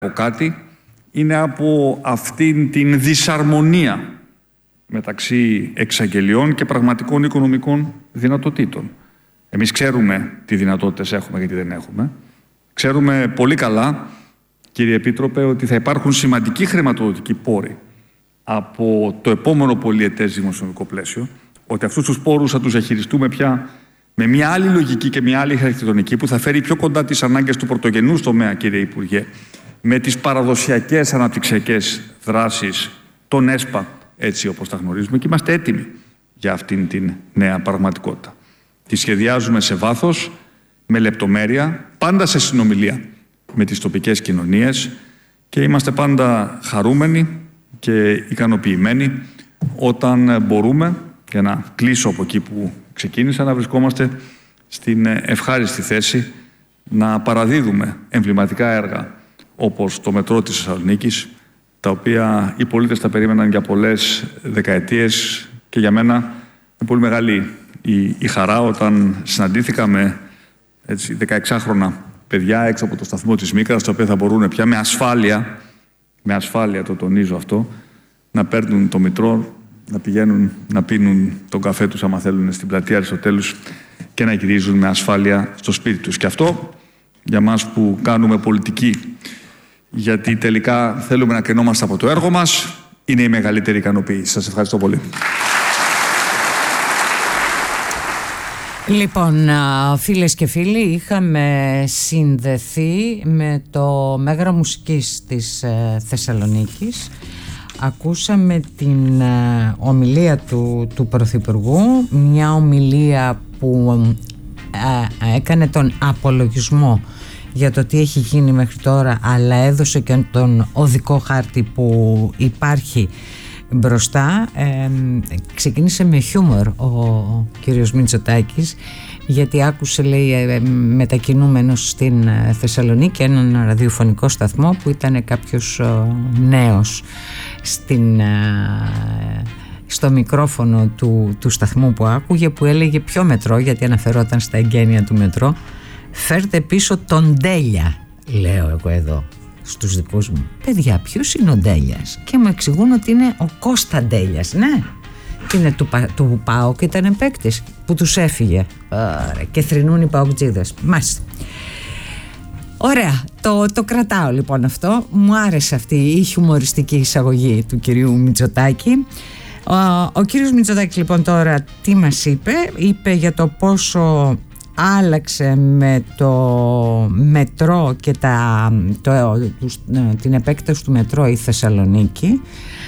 από κάτι, είναι από αυτήν την δυσαρμονία μεταξύ εξαγγελιών και πραγματικών οικονομικών δυνατοτήτων. Εμείς ξέρουμε τι δυνατότητες έχουμε και τι δεν έχουμε. Ξέρουμε πολύ καλά, κύριε Επίτροπε, ότι θα υπάρχουν σημαντικοί χρηματοδοτικοί πόροι από το επόμενο πολυετές δημοσιονομικό πλαίσιο, ότι αυτούς τους πόρους θα τους διαχειριστούμε πια με μια άλλη λογική και μια άλλη αρχιτεκτονική που θα φέρει πιο κοντά τις ανάγκες του πρωτογενούς τομέα, κύριε Υπουργέ, με τις παραδοσιακές αναπτυξιακές δράσεις, των ΕΣΠΑ, έτσι όπως τα γνωρίζουμε, και είμαστε έτοιμοι για αυτήν την νέα πραγματικότητα. Τη σχεδιάζουμε σε βάθος, με λεπτομέρεια, πάντα σε συνομιλία με τις τοπικές κοινωνίες, και είμαστε πάντα χαρούμενοι και ικανοποιημένοι όταν μπορούμε, για να κλείσω από εκεί που ξεκίνησα, να βρισκόμαστε στην ευχάριστη θέση να παραδίδουμε εμβληματικά έργα όπως το μετρό της Θεσσαλονίκης, τα οποία οι πολίτες τα περίμεναν για πολλές δεκαετίες, και για μένα είναι πολύ μεγάλη η χαρά όταν συναντήθηκα με 16χρονα παιδιά έξω από το σταθμό της Μίκρας, τα οποία θα μπορούν πια με ασφάλεια, το τονίζω αυτό, να παίρνουν το μετρό, να πηγαίνουν να πίνουν τον καφέ τους άμα θέλουν στην πλατεία Αριστοτέλους και να γυρίζουν με ασφάλεια στο σπίτι τους. Και αυτό για μας που κάνουμε πολιτική, γιατί τελικά θέλουμε να κρινόμαστε από το έργο μας, είναι η μεγαλύτερη ικανοποίηση. Σας ευχαριστώ πολύ. Λοιπόν, φίλες και φίλοι, είχαμε συνδεθεί με το Μέγαρο Μουσικής της Θεσσαλονίκης. Ακούσαμε την ομιλία του Πρωθυπουργού, μια ομιλία που έκανε τον απολογισμό για το τι έχει γίνει μέχρι τώρα, αλλά έδωσε και τον οδικό χάρτη που υπάρχει μπροστά. Ξεκίνησε με χιούμορ ο κύριος Μητσοτάκης, γιατί άκουσε, λέει, μετακινούμενος στην Θεσσαλονίκη έναν ραδιοφωνικό σταθμό που ήταν κάποιος νέος στο μικρόφωνο του σταθμού που άκουγε, που έλεγε ποιο μετρό, γιατί αναφερόταν στα εγγένεια του μετρό. Φέρτε πίσω τον Ντέλια, λέω εγώ εδώ στους δικούς μου. Παιδιά, ποιος είναι ο Ντέλιας? Και μου εξηγούν ότι είναι ο Κώστα Ντέλιας. Ναι, είναι του ΠΑΟΚ και ήταν παίκτης που τους έφυγε. Ωραία, και θρηνούν οι ΠΑΟΚτζίδες. Μάλιστα. Ωραία, το κρατάω λοιπόν αυτό. Μου άρεσε αυτή η χιουμοριστική εισαγωγή του κυρίου Μητσοτάκη. Ο κύριος Μητσοτάκης λοιπόν τώρα τι μας είπε? Είπε για το πόσο άλλαξε με το μετρό και την επέκταση του μετρό η Θεσσαλονίκη.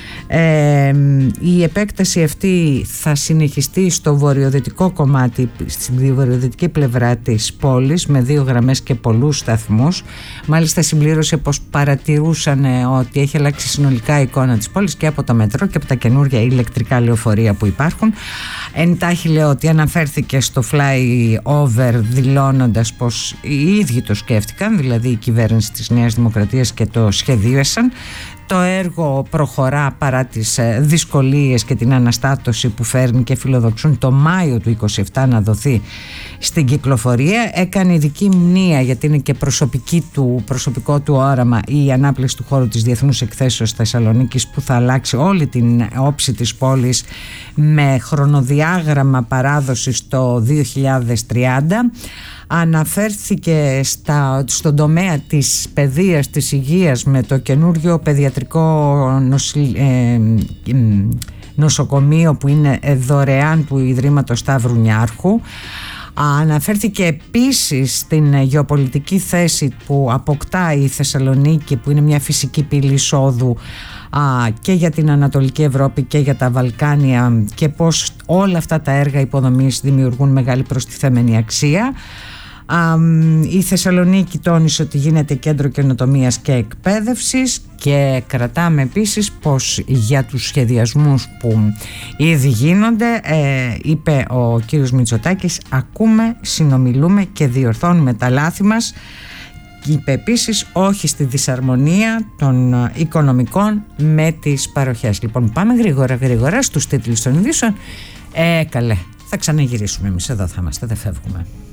Η επέκταση αυτή θα συνεχιστεί στο βορειοδυτικό κομμάτι, στη βορειοδυτική πλευρά της πόλης, με 2 γραμμές και πολλούς σταθμούς. Μάλιστα συμπλήρωσε πως παρατηρούσαν ότι έχει αλλάξει συνολικά η εικόνα της πόλης και από το μετρό και από τα καινούργια ηλεκτρικά λεωφορεία που υπάρχουν. Εντάχει λέω ότι αναφέρθηκε στο flyover, δηλώνοντας πως οι ίδιοι το σκέφτηκαν, δηλαδή η κυβέρνηση της Νέας Δημοκρατίας, και το σχεδίασαν. Το έργο προχωρά παρά τις δυσκολίες και την αναστάτωση που φέρνει, και φιλοδοξούν το Μάιο του 2027 να στην κυκλοφορία. Έκανε ειδική μνήα, γιατί είναι και προσωπικό του όραμα, η ανάπλαση του χώρου της Διεθνούς Εκθέσεως Θεσσαλονίκης, που θα αλλάξει όλη την όψη της πόλης με χρονοδιάγραμμα παράδοσης το 2030. Αναφέρθηκε στον τομέα της παιδείας, της υγείας, με το καινούριο παιδιατρικό νοσοκομείο που είναι δωρεάν του Ιδρύματος Σταύρου Νιάρχου. Αναφέρθηκε επίσης στην γεωπολιτική θέση που αποκτά η Θεσσαλονίκη, που είναι μια φυσική πύλη εισόδου και για την Ανατολική Ευρώπη και για τα Βαλκάνια, και πως όλα αυτά τα έργα υποδομής δημιουργούν μεγάλη προστιθέμενη αξία. Η Θεσσαλονίκη τόνισε ότι γίνεται κέντρο καινοτομίας και εκπαίδευσης, και κρατάμε επίσης πως για τους σχεδιασμούς που ήδη γίνονται, είπε ο κύριος Μητσοτάκης, ακούμε, συνομιλούμε και διορθώνουμε τα λάθη μας. Είπε επίσης όχι στη δυσαρμονία των οικονομικών με τις παροχές. Λοιπόν, πάμε γρήγορα στους τίτλους των ειδήσεων. Καλέ, θα ξαναγυρίσουμε εμείς, εδώ θα είμαστε, δεν φεύγουμε.